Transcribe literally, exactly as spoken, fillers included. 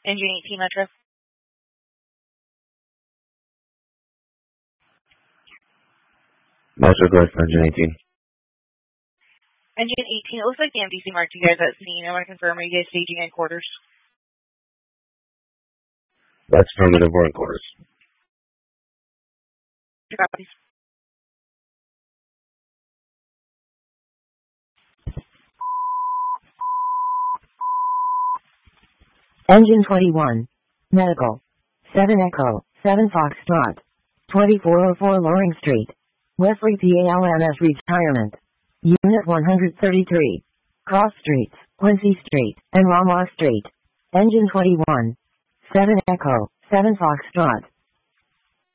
Engine eighteen Metro. Metro Growth, Engine eighteen. Engine eighteen, it looks like the M D C marked you guys at scene. I want to confirm, are you guys staging in quarters? That's affirmative, we're in quarters. Two copies. Engine twenty-one. Medical. seven Echo, seven Foxtrot. twenty-four oh four Loring Street. Wesley P A L M S Retirement. Unit one thirty-three. Cross Streets, Quincy Street, and Ramos Street. Engine twenty-one. seven Echo, seven Foxtrot.